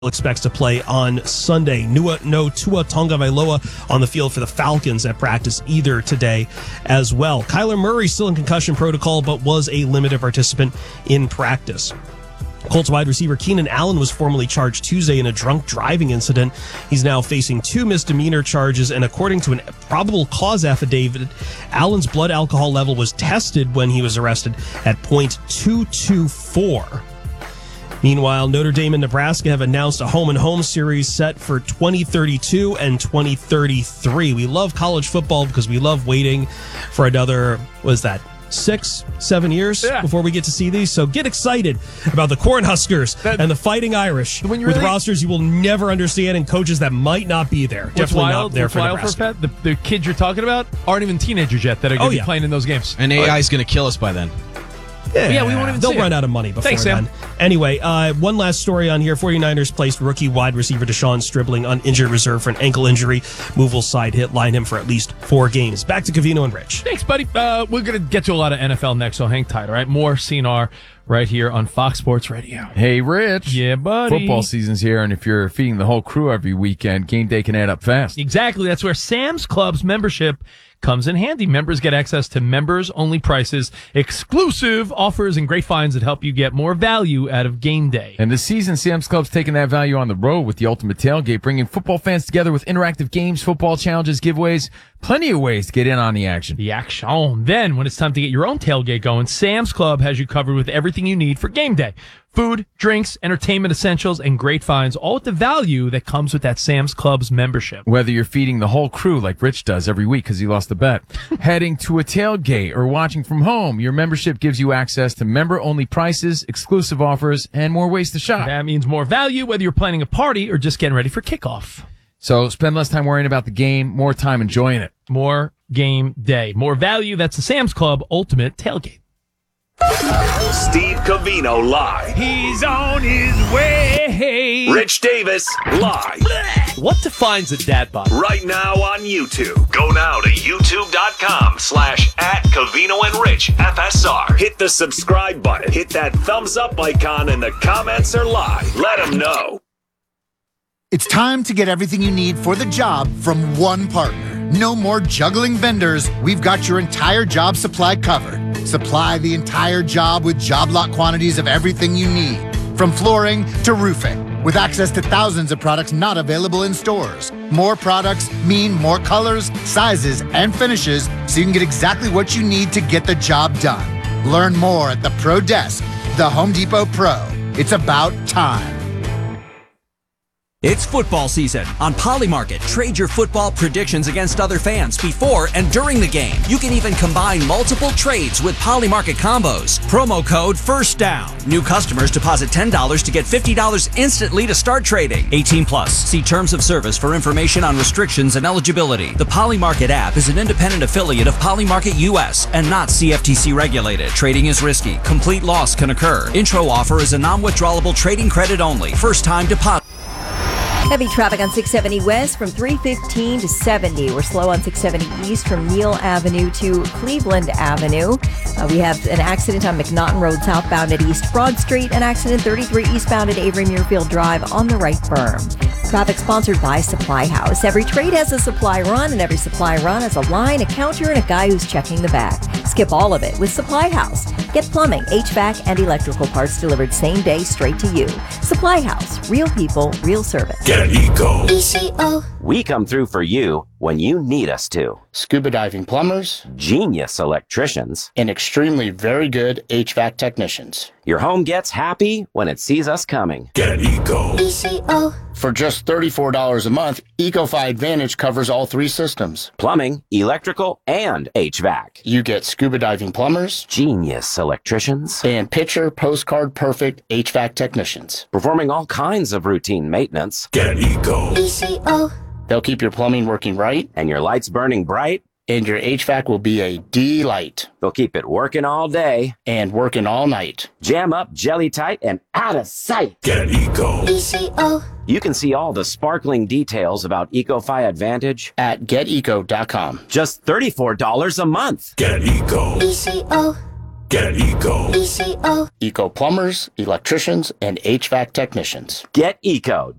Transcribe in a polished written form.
expects to play on Sunday. No Tua Tagovailoa on the field for the Falcons at practice either today as well. Kyler Murray still in concussion protocol, but was a limited participant in practice. Colts wide receiver Keenan Allen was formally charged Tuesday in a drunk driving incident. He's now facing 2 misdemeanor charges, and according to an probable cause affidavit, Allen's blood alcohol level was tested when he was arrested at .224. Meanwhile, Notre Dame and Nebraska have announced a home-and-home series set for 2032 and 2033. We love college football because we love waiting for another, 6-7 years before we get to see these. So get excited about the Cornhuskers and the Fighting Irish with rosters you will never understand and coaches that might not be there. Definitely not there for Nebraska. The kids you're talking about aren't even teenagers yet that are going to be playing in those games. And AI is going to kill us by then. Yeah, we won't even they'll run out of money before then. Anyway, one last story on here. 49ers placed rookie wide receiver Deshaun Stribling on injured reserve for an ankle injury. Movable side hit line him for at least 4 games. Back to Covino and Rich. Thanks, buddy. We're going to get to a lot of NFL next, so hang tight, all right? More CNR right here on Fox Sports Radio. Hey, Rich. Yeah, buddy. Football season's here, and if you're feeding the whole crew every weekend, game day can add up fast. Exactly. That's where Sam's Club's membership comes in handy. Members get access to members-only prices, exclusive offers, and great finds that help you get more value out of game day. And this season, Sam's Club's taking that value on the road with the Ultimate Tailgate, bringing football fans together with interactive games, football challenges, giveaways, plenty of ways to get in on the action. The action. Then, when it's time to get your own tailgate going, Sam's Club has you covered with everything you need for game day. Food, drinks, entertainment essentials, and great finds, all with the value that comes with that Sam's Club's membership. Whether you're feeding the whole crew like Rich does every week because he lost the bet, heading to a tailgate, or watching from home, your membership gives you access to member-only prices, exclusive offers, and more ways to shop. That means more value whether you're planning a party or just getting ready for kickoff. So spend less time worrying about the game, more time enjoying it. More game day. More value. That's the Sam's Club Ultimate Tailgate. Steve Covino live. He's on his way. Rich Davis live. What defines a dad bod? Right now on YouTube. Go now to youtube.com/@Covino and Rich FSR. Hit the subscribe button. Hit that thumbs up icon, and the comments are live. Let them know. It's time to get everything you need for the job from one partner. No more juggling vendors. We've got your entire job supply covered. Supply the entire job with job lot quantities of everything you need, from flooring to roofing, with access to thousands of products not available in stores. More products mean more colors, sizes, and finishes, so you can get exactly what you need to get the job done. Learn more at the Pro Desk, the Home Depot Pro. It's about time. It's football season. On Polymarket, trade your football predictions against other fans before and during the game. You can even combine multiple trades with Polymarket combos. Promo code FIRSTDOWN. New customers deposit $10 to get $50 instantly to start trading. 18 plus. See terms of service for information on restrictions and eligibility. The Polymarket app is an independent affiliate of Polymarket US and not CFTC regulated. Trading is risky. Complete loss can occur. Intro offer is a non-withdrawable trading credit only. First time deposit. Heavy traffic on 670 West from 315 to 70. We're slow on 670 East from Neal Avenue to Cleveland Avenue. We have an accident on McNaughton Road southbound at East Broad Street. An accident 33 eastbound at Avery Muirfield Drive on the right berm. Traffic sponsored by Supply House. Every trade has a supply run, and every supply run has a line, a counter, and a guy who's checking the back. Skip all of it with Supply House. Get plumbing, HVAC, and electrical parts delivered same day straight to you. Supply House. Real people, real service. Get Eco. ECO. We come through for you when you need us to. Scuba diving plumbers, genius electricians, and extremely very good HVAC technicians. Your home gets happy when it sees us coming. Get Eco. ECO. For just $34 a month, EcoFi Advantage covers all 3 systems. Plumbing, electrical, and HVAC. You get scuba diving plumbers, genius electricians, and picture postcard perfect HVAC technicians. Performing all kinds of routine maintenance. Get Eco. ECO. They'll keep your plumbing working right, and your lights burning bright, and your HVAC will be a delight. They'll keep it working all day and working all night. Jam up, jelly tight, and out of sight. Get Eco. ECO. You can see all the sparkling details about EcoFi Advantage at GetEco.com. Just $34 a month. Get Eco. ECO. Get Eco. Eco plumbers, electricians, and HVAC technicians. Get Eco.